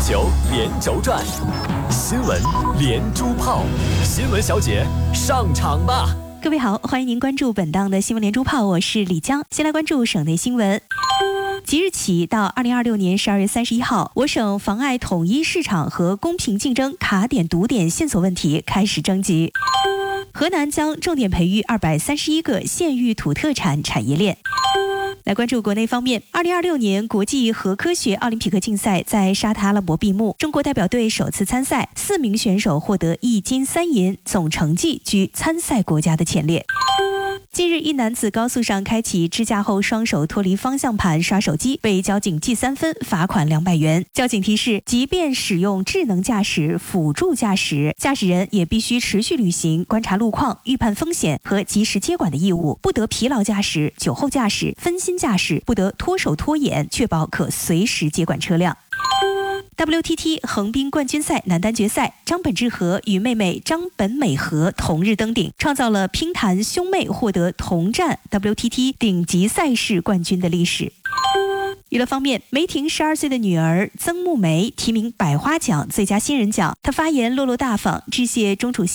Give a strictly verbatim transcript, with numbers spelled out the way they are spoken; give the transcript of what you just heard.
球连轴转，新闻连珠炮，新闻小姐上场吧！ 各位好，欢迎您关注本档的新闻连珠炮，我是李江。先来关注省内新闻。即日起到二零二六年十二月三十一号，我省妨碍统一市场和公平竞争卡点堵点线索问题开始征集。河南将重点培育二百三十一个县域土特产产业链。来关注国内方面，二零二六年国际核科学奥林匹克竞赛在沙特阿拉伯闭幕，中国代表队首次参赛，四名选手获得一金三银，总成绩居参赛国家的前列。近日，一男子高速上开启支架后，双手脱离方向盘刷手机，被交警记三分，罚款两百元。交警提示，即便使用智能驾驶辅助驾驶，驾驶人也必须持续履行观察路况、预判风险和及时接管的义务，不得疲劳驾驶、酒后驾驶、分心驾驶，不得脱手脱眼，确保可随时接管车辆。W T T 横滨冠军赛男单决赛，张本智和与妹妹张本美和同日登顶，创造了乒坛兄妹获得同站 W T T 顶级赛事冠军的历史。娱乐方面，梅婷十二岁的女儿曾木梅提名百花奖最佳新人奖，她发言落落大方，致谢钟楚曦